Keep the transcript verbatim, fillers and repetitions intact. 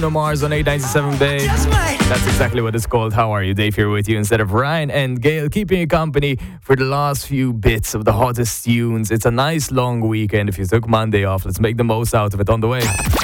No Mars on eight ninety-seven Bay. That's exactly what it's called. How are you? Dave here with you instead of Ryan and Gail, keeping you company for the last few bits of the hottest tunes. It's a nice long weekend. If you took Monday off, let's make the most out of it. On the way.